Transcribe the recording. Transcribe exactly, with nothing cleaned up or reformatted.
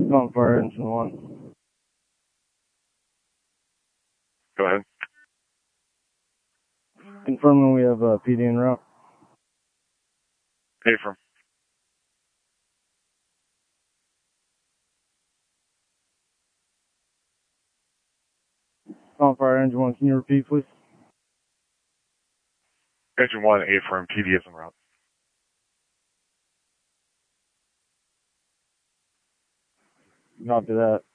On fire engine one. Go ahead. Confirming we have a P D en route. Affirm. On fire engine one, can you repeat, please? Engine one, affirm, P D is en route. Copy that.